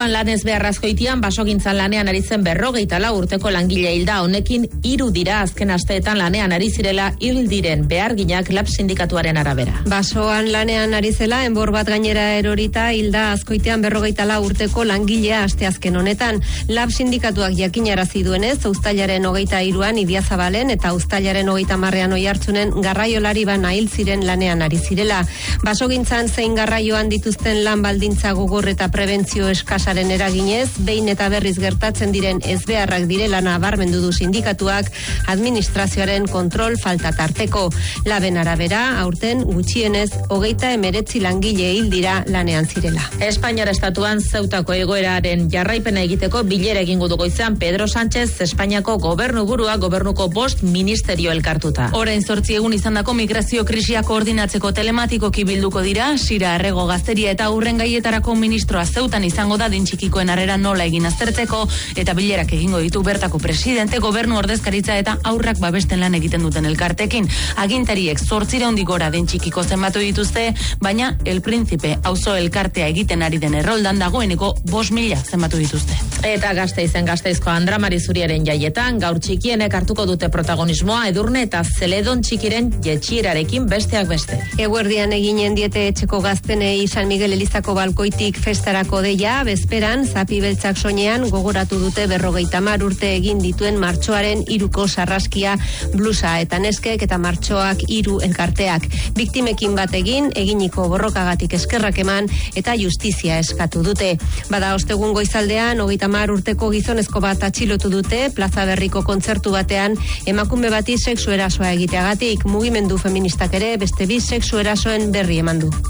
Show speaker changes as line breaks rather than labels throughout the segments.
Estatuan lanez beharrazkoitian basogintzan lanean ari zen 54 urteko langile hilda. Honekin 3 dira azken asteetan lanean ari zirela hil diren beharginak LAB sindikatuaren arabera.
Basoan lanean ari zela enbor bat gainera erorita hilda Azkoitian 54 urteko langilea asteazken honetan. LAB sindikatuak jakinarazi duenez, uztailaren 23an Idiazabalen eta uztailaren 30an Oiartzunen garraiolari bana hil ziren lanean ari zirela. Basogintzan zein garraioan dituzten lan baldintza gogor eta prebentzio eskasaren eraginez, behin eta berriz gertatzen diren ezbeharrak direla nabarmendu du sindikatuak administrazioaren kontrol falta tarteko. LABen arabera, aurten gutxienez 39 langile hil dira lanean zirela.
Espainiar estatuan Zeutako egoeraren jarraipena egiteko bilera egingo du goizean Pedro Sánchez Espainiako gobernuburua gobernuko 5 ministerio elkartuta.
Orain 8 egun izandako migrazio krisia koordinatzeko telematikoki bilduko dira, Sira Errego Gazteria eta Urren gaietarako ministroa Zeutan izango da dintxikikoen harrera nola egin aztertzeko, eta bilerak egingo ditu bertako presidente, gobernu ordezkaritza eta aurrak babesten lan egiten duten elkartekin. Agintariek 800 gora dintxikiko zenbatu dituzte, baina El Príncipe auzo elkartea egiten ari den erroldan dagoeneko 5.000 zenbatu dituzte.
Eta Gasteizko Andra Mari Zuriaren jaietan gaur txikienek hartuko dute protagonismoa Edurne eta Zeledon txikiren jetxierarekin besteak beste.
Eguerdian eginen diete etxeko gaztenei San Miguel Elizako balkoitik festarako deia, bezperan Zapi Beltzak soinean gogoratu dute 50 urte egin dituen martxoaren 3ko sarraskia blusa eta neskek eta martxoak 3 elkarteak. Biktimekin bat eginiko borrokagatik eskerrak eman eta justizia eskatu dute. Bada ostegun goizaldean 30 urteko gizonezko bat atxilotu dute Plaza Berriko kontzertu batean emakume bati sexu erasoa egiteagatik. Mugimendu feministak ere beste 2 sexu erasoen berri eman du.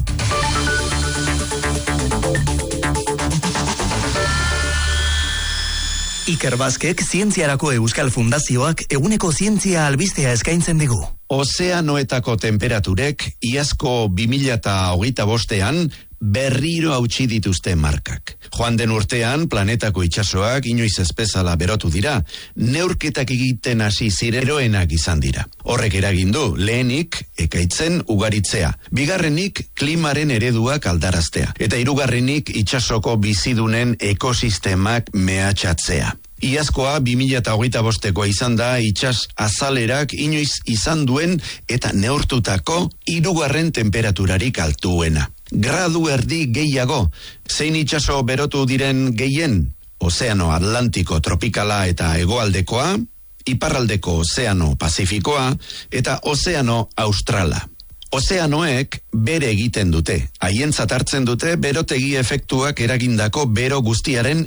Ikerbazkek Zientziarako Euskal Fundazioak eguneko zientzia albistea eskaintzen digu.
Ozeanoetako temperaturek iazko 2025ean berriro hautsi dituzte markak. Joan den urtean planetako itsasoak inoiz ez bezala berotu dira, neurketak egiten hasi zireroenak izan dira. Horrek eragin du, lehenik ekaitzen ugaritzea, bigarrenik klimaren ereduak aldaraztea, eta hirugarrenik itsasoko bizidunen ekosistemak mehatxatzea. Iazkoa 2025ekoa izan da itsas azalerak inoiz izan duen eta neurtutako 3. temperaturarik altuena. Gradu erdi gehiago, zein itsaso berotu diren gehien, Ozeano Atlantiko tropikala eta hegoaldekoa, iparraldeko Ozeano Pazifikoa eta Ozeano Australa. Ozeanoek bere egiten dute, haientzat hartzen dute berotegi efektuak eragindako bero guztiaren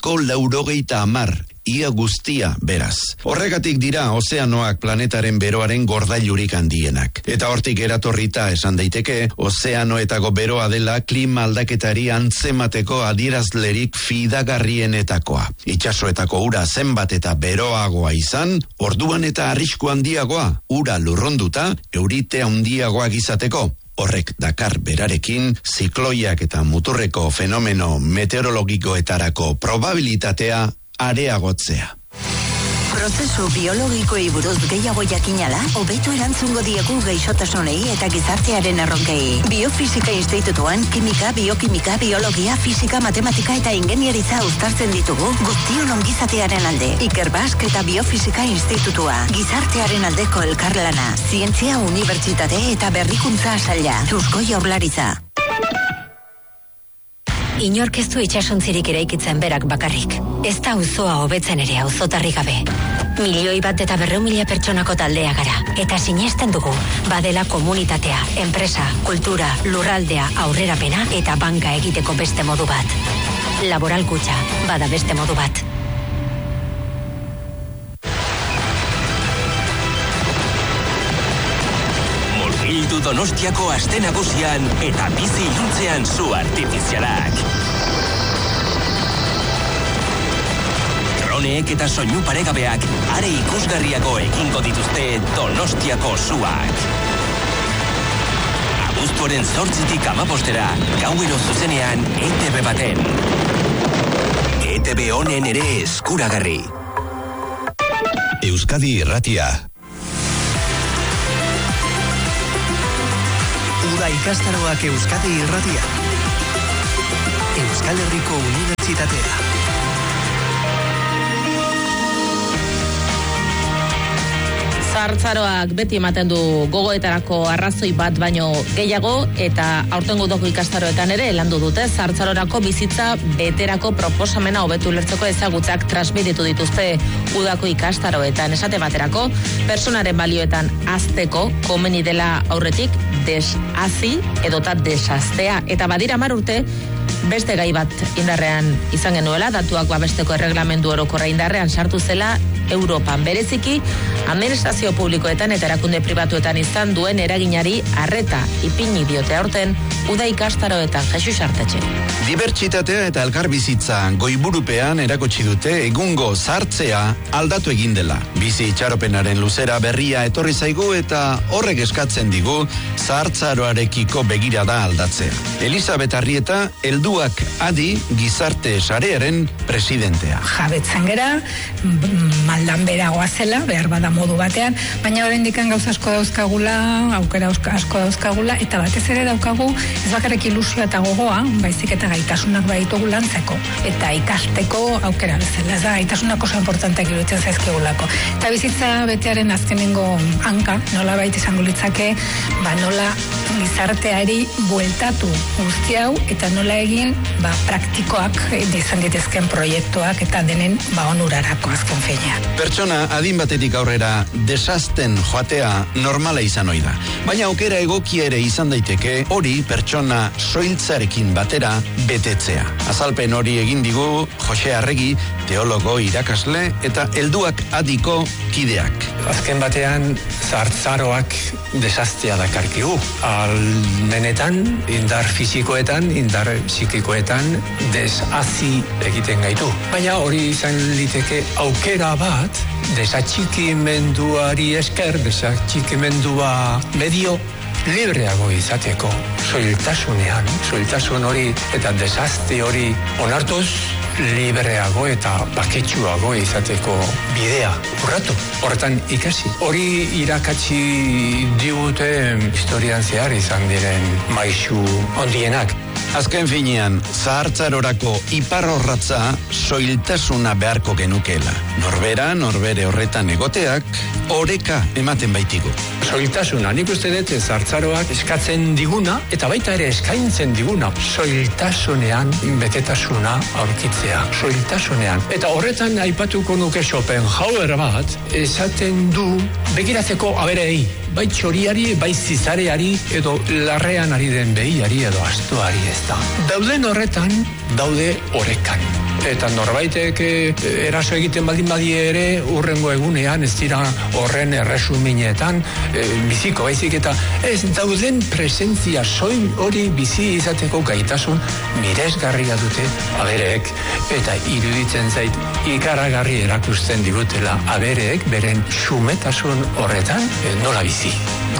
190, ia guztia beraz. Horregatik dira ozeanoak planetaren beroaren gordailurik handienak. Eta hortik eratorrita esan daiteke, ozeanoetako beroa dela klima aldaketari antzemateko adierazlerik fidagarrienetakoa. Itsasoetako ura zenbat eta beroagoa izan, orduan eta arrisku handiagoa, ura lurronduta, eurite handiagoak izateko. Horrek dakar berarekin zikloiak eta muturreko fenomeno meteorologikoetarako probabilitatea areagotzea.
Prozesu biologikoei buruz gehiago jakinala, hobeto erantzungo diegu gaixotasunei eta gizartearen erronkei. Biofisika Institutuan kimika, biokimika, biologia, fisika, matematika eta ingenieritza uztartzen ditugu guztion ongizatearen alde. Ikerbazk eta Biofisika Institutua. Gizartearen aldeko elkarlana. Zientzia, unibertsitate eta berrikuntza saila. Eusko Jaurlaritza.
Inork ez du itsasontzirik eraikitzen berak bakarrik. Ez da auzoa hobetzen ere auzotarrik gabe. 1.100.000 pertsonako taldea gara. Eta sinesten dugu, badela komunitatea, enpresa, kultura, lurraldea, aurrerapena eta banka egiteko beste modu bat. Laboral Kutxa, bada beste modu bat.
Murgildu Donostiako aste nagusian eta bizi iluntzean zu artifizialak. Droneek eta soinu paregabeak are ikusgarriago egingo dituzte Donostiako zuak. Abuztuaren 8-tik 15-era, gauero zuzenean ETV baten. ETV honen ere eskuragarri.
Euskadi Irratia. Uda ikastaroak Euskadi Irratia.
Euskal Herriko Unibertsitatea.
Zahartzaroak beti ematen du gogoetarako arrazoi bat baino gehiago, eta aurtengo udako ikastaroetan ere landu dute zahartzarorako bizitza beterako proposamena hobetu ulertzeko ezagutzak transmititu dituzte udako ikastaroetan. Esate baterako, pertsonaren balioetan hazteko komeni dela aurretik deshazi edota desaztea, eta badira 10 urte beste gai bat indarrean izan genuela, datuak babesteko erreglamendu orokorra indarrean sartu zela Europan, bereziki administrazio publikoetan eta erakunde pribatuetan izan duen eraginari arreta ipini diote aurten uda ikastaroetan. Jesus Sartetxe.
Dibertsitatea eta elkarbizitza goiburupean erakutsi dute egungo zahartzea aldatu egin dela. Bizi itxaropenaren luzera berria etorri zaigu eta horrek eskatzen digu zahartzaroarekiko begirada aldatzea. Elisabet Arrieta, helduak adi gizarte sarearen presidentea.
Jabetzen gera, maldan beragoa zela, behar bada modu batean, baina oraindik gauza asko dauzkagula, aukera asko dauzkagula, eta batez ere daukagu ez bakarrik ilusioa eta gogoa, baizik eta gaitasunak baditugu lantzeko, eta ikasteko aukera bezala. Ez da, gaitasunak oso importanteak iruditzen zaizkigulako. Eta bizitza betearen azkenengo hanka, nola baita izango litzake, nola gizarteari bueltatu guzti hau, eta nola egin praktikoak izan ditezken proiektuak eta denen onurarako azken finean.
Pertsona adin batetik aurrera desazten joatea normala izan ohi da. Baina aukera egokia ere izan daiteke hori pertsona soiltzarekin batera betetzea. Azalpen hori egin digu Jose Arregi, teologo, irakasle eta helduak adiko kideak.
Azken batean zahartzaroak desaztea dakarkigu. Almenetan, indar fisikoetan, indar psikikoetan desazi egiten gaitu. Baina hori izan liteke aukera bat desatxikimenduari esker, desatxikimendua medio libreago izateko, soiltasun hori eta desazte hori onartuz, libreago eta baketsuago izateko bidea urratu. Horretan ikasi. Hori irakatsi digute historian zehar izan diren maisu ondienak.
Azken finean, zahartzarorako iparrorratza soiltasuna beharko genukela. Norbere horretan egoteak, oreka ematen baitigu.
Soiltasuna, nik uste dut zahartzaroak eskatzen diguna, eta baita ere eskaintzen diguna, soiltasunean betetasuna aurkitzea. Soiltasunean. Eta horretan aipatuko nuke Schopenhauer bat, esaten du begiratzeko aberei, bai txoriari, bai zizareari, edo larrean ari den behiari, edo astoari ez da. Dauden horretan, daude orekan. Eta norbaitek eraso egiten baldin badie ere, urrengo egunean, ez dira horren erresuminetan, biziko baizik eta ez dauden presentzia soil hori bizi izateko gaitasun miresgarria dute abereek, eta iruditzen zait ikaragarri erakusten digutela abereek beren xumetasun horretan nola bizi.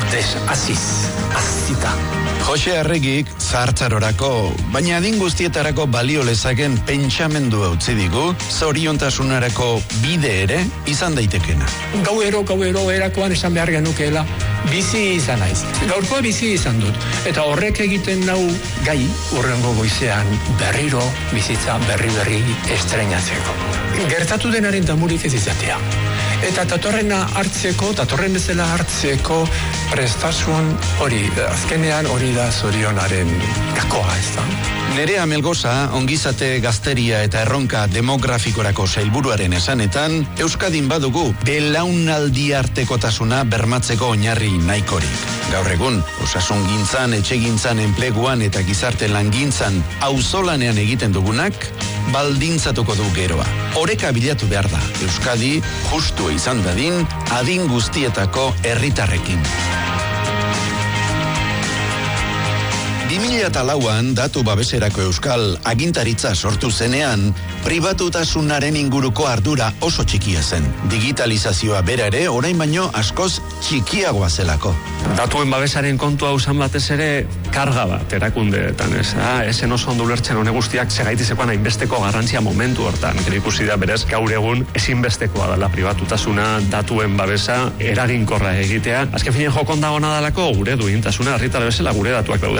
Azita.
Jose Arregik zahartzarorako, baina adin guztietarako balio lezaken pentsamendua utzi digu, zoriontasunarako bide ere izan daitekena.
Gauero erakoan esan behar genukeela, bizi izan naiz. Gaurkoa bizi izan dut. Eta horrek egiten nau gai urrengo goizean berriro bizitza berri estreinatzeko. Gertatu denaren damurik ez izatea. Eta datorren bezala hartzeko prestasun hori, azkenean hori da zorionaren gakoa, ez da.
Nerea Melgoza, ongizate gazteria eta erronka demografikorako sailburuaren esanetan, Euskadin badugu belaunaldi artekotasuna bermatzeko oinarri nahikorik. Gaur egun, osasungintzan, etxegintzan, enpleguan eta gizarte langintzan auzolanean egiten dugunak, baldintzatuko du geroa. Oreka bilatu behar da, Euskadi justu izan dadin, adin guztietako herritarrekin. 2004an datu babeserako euskal agintaritza sortu zenean, pribatutasunaren inguruko ardura oso txikia zen. Digitalizazioa bera ere orain baino askoz txikiagoa zelako.
Datuen babesaren kontua usan batez ere karga bat erakundeetan, ez? Esen oso ondo ulertzen hone guztiak segaitizekoan hainbesteko garrantzia momentu hortan. Gero ikusi da berez gaur egun ezinbestekoa dela pribatutasuna, datuen babesa eraginkorra egitea. Azken finean jokon dago nadalako gure duintasuna, herritar bezala gure datuak daudelako joko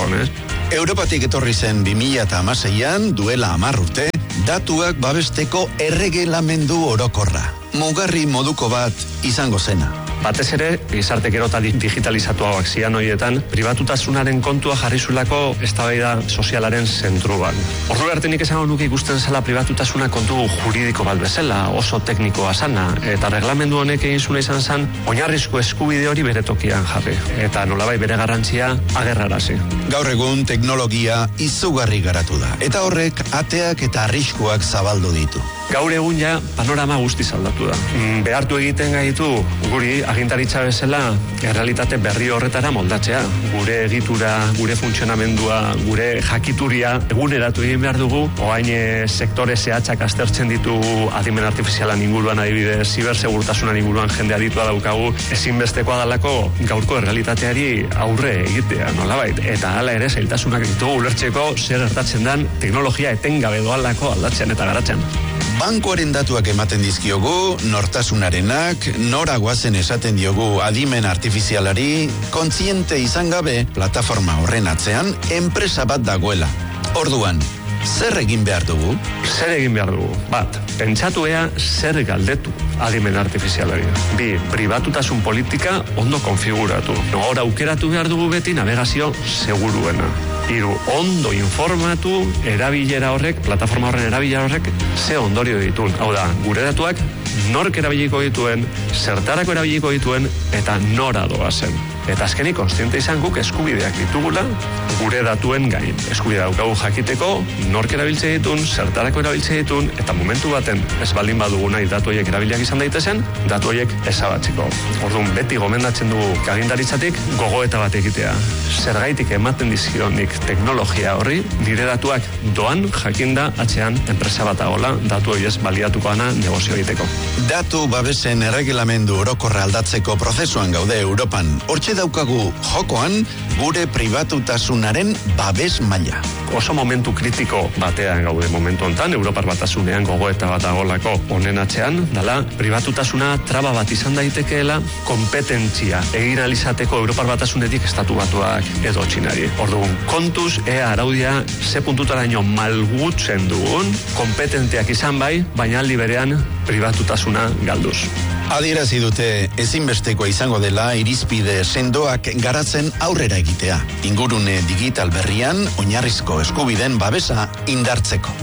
kontutan,
Europatik etorri zen 2016an, duela 10 urte, datuak babesteko erregelamendu orokorra. Mugarri moduko bat izango zena.
Batez ere, gizarte gero eta digitalizatuagoak zian horietan, pribatutasunaren kontua jarri zulako eztabaida sozialaren zentruan. Ordu bertenik esango nuke ikusten zela pribatutasuna kontu juridiko bat bezala, oso teknikoa sana, eta reglamendu honek egin zuna izan zen, oinarrizko eskubide hori bere tokian jarri, eta nolabai bere garrantzia agerrarazi.
Gaur egun teknologia izugarri garatu da, eta horrek ateak eta arriskuak zabaldu ditu.
Gaur egun ja panorama guztiz aldatu da. Behartu egiten gaitu guri agintaritza bezala errealitate berri horretara moldatzea. Gure egitura, gure funtzionamendua, gure jakituria eguneratu egin behar dugu. Oain sektore zehatzak aztertzen ditu adimen artifizialan inguruan adibidez, zibersegurtasunan inguruan jende aditua daukagu, ezinbestekoa dalako gaurko errealitateari aurre egitea, nolabait. Eta hala ere zailtasunak ditugu ulertzeko zer gertatzen den teknologia etengabe doalako aldatzen eta garatzen.
Bankoaren datuak ematen dizkiogu, nortasunarenak, nora guazen esaten diogu adimen artifizialari, kontziente izan gabe, plataforma horren atzean, enpresa bat dagoela. Orduan, zer egin behar dugu?
Zer egin behar dugu? Bat, pentsatu ea zer galdetu adimen artifizialari. Bi, pribatutasun politika ondo konfiguratu. Hor aukeratu behar dugu beti navegazio seguruena. Hiru, ondo informatu erabilera horrek, plataforma horren erabilera horrek, ze ondorio ditun. Hau da, gure datuak nork erabiliko dituen, zertarako erabiliko dituen, eta nora doazen. Eta azkenik, konstiente izan guk eskubideak ditugula gure datuen gain. Eskubidea daukagu jakiteko, nork erabiltze ditun, zertarako erabiltze ditun, eta momentu baten ez baldin badugu nahi datu horiek erabiliak izan daitezen, datu horiek ezabatziko. Orduan, beti gomendatzen dugu agintaritzatik gogoeta bat egitea. Zergaitik ematen dizkionik teknologia horri, nire datuak doan jakinda atzean enpresa bat agola, datu horiez baliatuko ana negozio egiteko.
Datu babesen erregelamendu orokorra aldatzeko prozesuan gaude Europan. Hortxe daukagu jokoan gure pribatutasunaren babes maila.
Oso momentu kritiko batean gaude momentu hontan, Europar Batasunean gogoeta bat agolako honen atzean, dala pribatutasuna traba bat izan daitekeela kompetentzia egin alizateko Europar Batasunetik estatu batuak edo Txinari. Orduan, kontuz ea araudia ze puntutaraino malgutzen dugun, kompetenteak izan bai, baina aldi berean pribatutasuna galduz.
Adierazi dute ezinbestekoa izango dela irizpide sendoak garatzen aurrera egitea. Ingurune digital berrian oinarrizko eskubideen babesa indartzeko.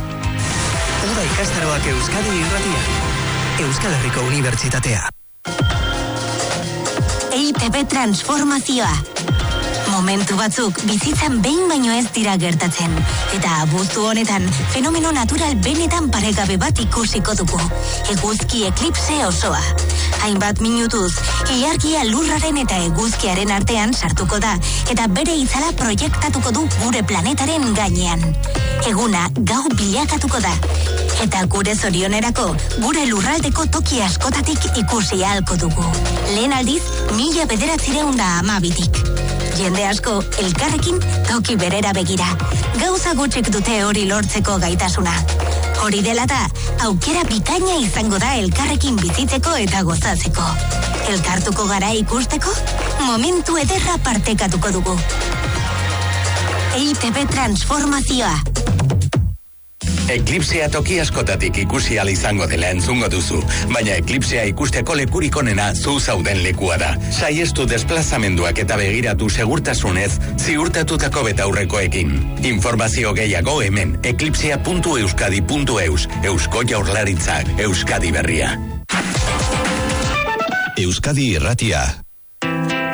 Uda ikastaroak Euskadi Irratia. Euskal Herriko Unibertsitatea.
EITB transformazioa. Momentu batzuk bizitzan behin baino ez dira gertatzen. Eta abuztu honetan, fenomeno natural benetan paregabe bat ikusiko dugu. Eguzki eklipse osoa. Hainbat minutuz, ilargia lurraren eta eguzkiaren artean sartuko da, eta bere itzala proiektatuko du gure planetaren gainean. Eguna gau bilakatuko da. Eta gure zorionerako, gure lurraldeko toki askotatik ikusi ahalko dugu. Lehen aldiz, 1912tik. Jende asko, elkarrekin toki berera begira. Gauza gutxik dute hori lortzeko gaitasuna. Hori dela da, aukera bikaina izango da elkarrekin bizitzeko eta gozatzeko. Elkartuko gara ikusteko, momentu ederra partekatuko dugu. EITB transformazioa.
Eklipsea toki askotatik ikusi ahal izango dela entzungo duzu, baina eklipsea ikusteko lekurik onena zu zauden lekua da. Saiestu desplazamenduak eta begiratu segurtasunez ziurtatutako betaurrekoekin. Informazio gehiago hemen eklipsea.euskadi.eus. Eusko Jaurlaritzak, Euskadi Berria.
Euskadi Irratia.